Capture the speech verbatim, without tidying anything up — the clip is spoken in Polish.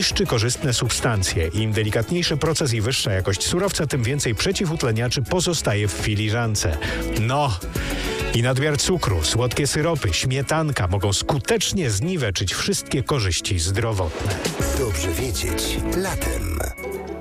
niszczy korzystne substancje. Im delikatniejszy proces i wyższa jakość surowca, tym więcej przeciwutleniaczy pozostaje w filiżance. No... I nadmiar cukru, słodkie syropy, śmietanka mogą skutecznie zniweczyć wszystkie korzyści zdrowotne. Dobrze wiedzieć latem.